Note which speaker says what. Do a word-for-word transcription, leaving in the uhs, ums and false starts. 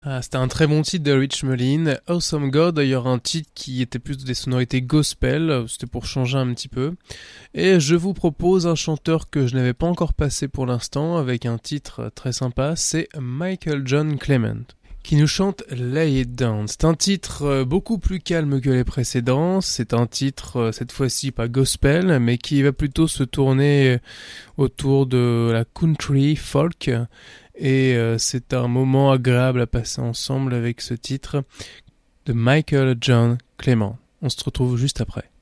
Speaker 1: Ah, c'était un très bon titre de Rich Mullin. Awesome God, d'ailleurs un titre qui était plus des sonorités gospel, c'était pour changer un petit peu. Et je vous propose un chanteur que je n'avais pas encore passé pour l'instant, avec un titre très sympa, c'est Michael John Clement, qui nous chante Lay It Down. C'est un titre beaucoup plus calme que les précédents, c'est un titre cette fois-ci pas gospel, mais qui va plutôt se tourner autour de la country folk, et euh, c'est un moment agréable à passer ensemble avec ce titre de Michael John Clement. On se retrouve juste après.